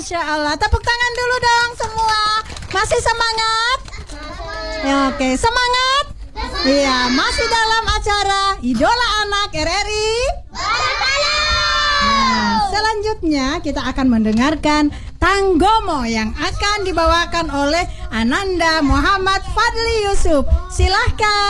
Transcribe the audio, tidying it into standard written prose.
Masya Allah. Tepuk tangan dulu dong semua. Masih semangat? Ya, oke, semangat? Iya, masih dalam acara Idola Anak RRI. Nah, selanjutnya kita akan mendengarkan Tanggomo yang akan dibawakan oleh Ananda Muhammad Fadli Yusuf. Silahkan.